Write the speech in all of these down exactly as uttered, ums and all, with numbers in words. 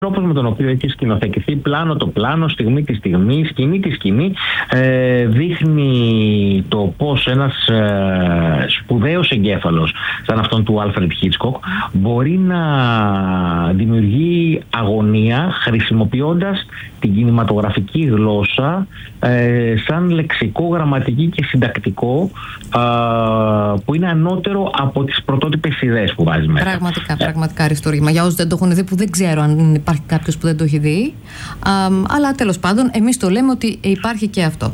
τρόπος με τον οποίο έχει σκηνοθετηθεί πλάνο το πλάνο, στιγμή τη στιγμή, σκηνή τη σκηνή, ε, δείχνει το πώς ένας ε, σπουδαίος εγκέφαλος σαν αυτόν του Άλφρεντ Χίτσκοκ μπορεί να δημιουργεί αγωνία χρησιμοποιώντας την κινηματογραφική γλώσσα ε, σαν λεξικό, γραμματική και συντακτικό, ε, που είναι ανώτερο από τις πρωτότυπες ιδέες που βάζει μέσα. Πραγματικά, πραγματικά αριστούργημα. Για όσους δεν το έχουν δει, που δεν ξέρω αν υπάρχει κάποιος που δεν το έχει δει, α, αλλά τέλος πάντων εμείς το λέμε ότι υπάρχει και αυτό.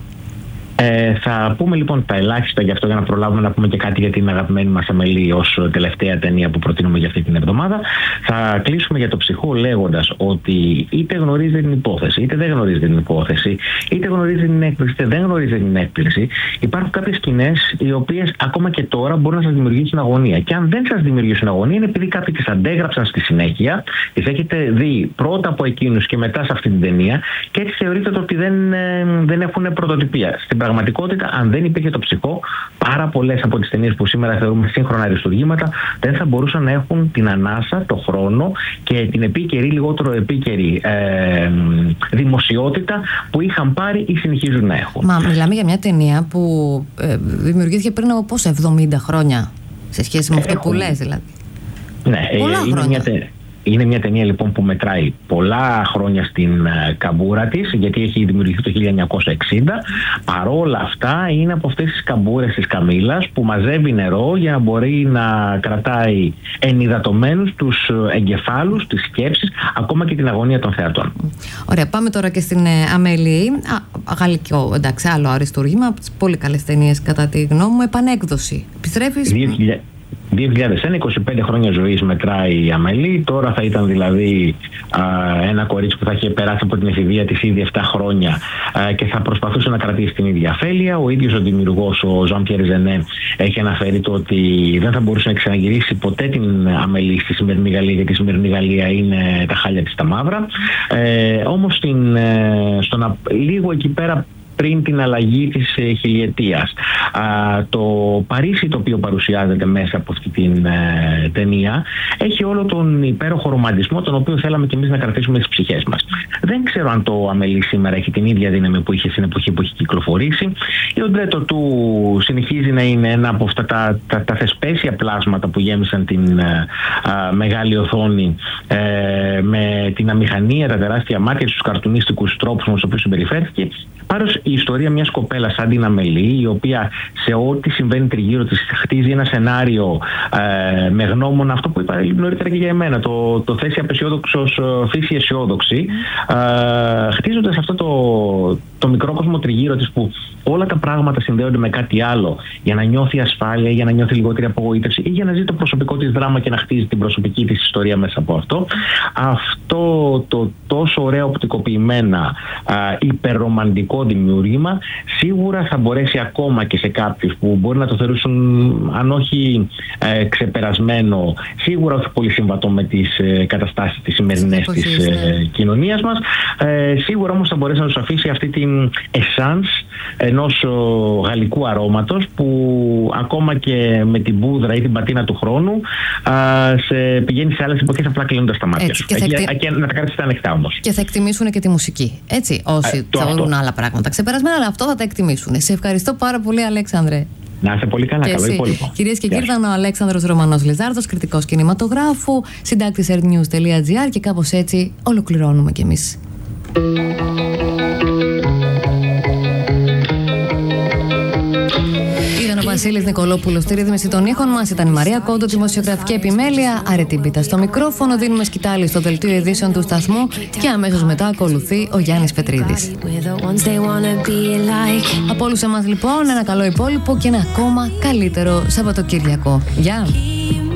Ε, θα πούμε λοιπόν τα ελάχιστα γι' αυτό, για να προλάβουμε να πούμε και κάτι για την αγαπημένη μας Αμελή ως τελευταία ταινία που προτείνουμε για αυτή την εβδομάδα. Θα κλείσουμε για το ψυχό λέγοντας ότι είτε γνωρίζετε την υπόθεση, είτε δεν γνωρίζετε την υπόθεση, είτε γνωρίζετε την έκπληξη, είτε δεν γνωρίζετε την έκπληξη, υπάρχουν κάποιες σκηνές οι οποίες ακόμα και τώρα μπορούν να σας δημιουργήσουν αγωνία. Και αν δεν σας δημιουργήσουν αγωνία, είναι επειδή κάποιοι τις αντέγραψαν στη συνέχεια, τις έχετε δει πρώτα από εκείνους και μετά σε αυτή την ταινία, και έτσι θεωρείτε ότι δεν, δεν έχουν πρωτοτυπία. Στην πραγματικότητα, αν δεν υπήρχε το ψυχό, πάρα πολλές από τις ταινίες που σήμερα θεωρούμε σύγχρονα αριστουργήματα δεν θα μπορούσαν να έχουν την ανάσα, το χρόνο και την επίκαιρη, λιγότερο επίκαιρη ε, δημοσιότητα που είχαν πάρει ή συνεχίζουν να έχουν. Μα μιλάμε για μια ταινία που ε, δημιουργήθηκε πριν από πόσο, εβδομήντα χρόνια, σε σχέση με αυτό Έχουν... που λες δηλαδή. Ναι, πολλά είναι χρόνια. Μια τε... Είναι μια ταινία λοιπόν που μετράει πολλά χρόνια στην uh, καμπούρα της, γιατί έχει δημιουργηθεί το χίλια εννιακόσια εξήντα. Παρόλα αυτά είναι από αυτές τις καμπούρες της Καμήλας που μαζεύει νερό για να μπορεί να κρατάει ενυδατωμένους τους εγκεφάλους, τις σκέψεις, ακόμα και την αγωνία των θεατών. Ωραία, πάμε τώρα και στην ε, Αμέλη. Α, γαλλικό, εντάξει, άλλο αριστούργημα, από τις πολύ καλές ταινίες κατά τη γνώμη μου. Επανέκδοση. Επιστρέφεις... δύο χιλιάδες ένα, είκοσι πέντε χρόνια ζωής μετράει η Αμελή. Τώρα θα ήταν δηλαδή α, ένα κορίτσι που θα είχε περάσει από την εφηβεία της ήδη επτά χρόνια α, και θα προσπαθούσε να κρατήσει την ίδια αφέλεια. Ο ίδιος ο δημιουργός, ο Ζαν Πιέρ Ζενέ, έχει αναφέρει το ότι δεν θα μπορούσε να ξαναγυρίσει ποτέ την Αμελή στη σημερινή Γαλλία, γιατί η σημερινή Γαλλία είναι τα χάλια της τα μαύρα. Ε, όμως στην, ε, στον, λίγο εκεί πέρα πριν την αλλαγή της ε, χιλιετίας. Α, το Παρίσι, το οποίο παρουσιάζεται μέσα από αυτή την ε, ταινία, έχει όλο τον υπέροχο ρομαντισμό, τον οποίο θέλαμε και εμείς να κρατήσουμε στις ψυχές μας. Δεν ξέρω αν το Αμελή σήμερα έχει την ίδια δύναμη που είχε στην εποχή που έχει κυκλοφορήσει. Η οντρέτο του συνεχίζει να είναι ένα από αυτά τα, τα, τα θεσπέσια πλάσματα που γέμισαν την ε, ε, μεγάλη οθόνη, ε, με την αμηχανία, τα τεράστια μάτια, τους καρτουνίστικους τρόπους με τους οποίους συμπεριφέρθηκε. Πάρος η ιστορία μιας κοπέλας σαν την Αμελή, η οποία σε ό,τι συμβαίνει τριγύρω της χτίζει ένα σενάριο ε, με γνώμονα αυτό που είπα νωρίτερα και για εμένα, το, το θέση απεσιόδοξος, φύση αισιόδοξη, ε, χτίζοντας αυτό το, το μικρό κόσμο τριγύρω της που όλα τα πράγματα συνδέονται με κάτι άλλο, για να νιώθει ασφάλεια, για να νιώθει λιγότερη απογοήτευση ή για να ζει το προσωπικό της δράμα και να χτίζει την προσωπική της ιστορία μέσα από αυτό. Αυτό το τόσο ωραίο οπτικοποιημένα υπερρομαντικό δημιούργημα σίγουρα θα μπορέσει ακόμα και σε κάποιους που μπορεί να το θεωρήσουν, αν όχι ε, ξεπερασμένο, σίγουρα όχι πολύ συμβατό με τις ε, καταστάσεις της σημερινές της ε, κοινωνίας μας, ε, σίγουρα όμως θα μπορέσει να τους αφήσει αυτή την εσάνς ενός ο, γαλλικού αρώματος που ακόμα και με την πούδρα ή την πατίνα του χρόνου α, σε, πηγαίνει σε άλλες εποχές απλά κλείνοντας τα μάτια σου. Και, εκτι... και να τα κρατήσετε ανοιχτά όμως. Και θα εκτιμήσουν και τη μουσική. Έτσι, όσοι ε, θα δουν άλλα πράγματα ξεπερασμένα, αλλά αυτό θα τα εκτιμήσουν. Σε ευχαριστώ πάρα πολύ, Αλέξανδρε. Να είστε πολύ καλά, καλό υπόλοιπο. Κυρίες και κύριοι, ήταν ο Αλέξανδρος Ρωμανός Λιζάρδος, κριτικός κινηματογράφου, συντάκτης airnews τελεία gr, και κάπως έτσι ολοκληρώνουμε κι εμείς. Βασίλης Νικολόπουλος στη ρύθμιση των ήχων μας, ήταν η Μαρία Κόντο, δημοσιογραφική επιμέλεια, Αρετή Μπίτα στο μικρόφωνο. Δίνουμε σκητάλη στο δελτίο ειδήσεων του σταθμού και αμέσως μετά ακολουθεί ο Γιάννης Πετρίδης. Από όλους εμάς λοιπόν, ένα καλό υπόλοιπο και ένα ακόμα καλύτερο Σαββατοκύριακο. Γεια!